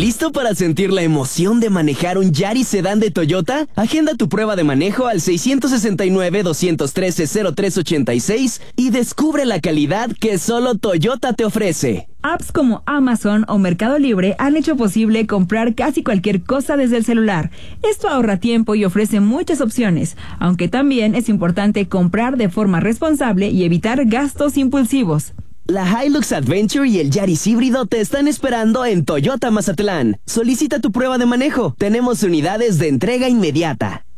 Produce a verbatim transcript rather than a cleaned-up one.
¿Listo para sentir la emoción de manejar un Yaris sedán de Toyota? Agenda tu prueba de manejo al seis seis nueve, dos uno tres, cero tres ocho seis y descubre la calidad que solo Toyota te ofrece. Apps como Amazon o Mercado Libre han hecho posible comprar casi cualquier cosa desde el celular. Esto ahorra tiempo y ofrece muchas opciones, aunque también es importante comprar de forma responsable y evitar gastos impulsivos. La Hilux Adventure y el Yaris híbrido te están esperando en Toyota Mazatlán. Solicita tu prueba de manejo. Tenemos unidades de entrega inmediata.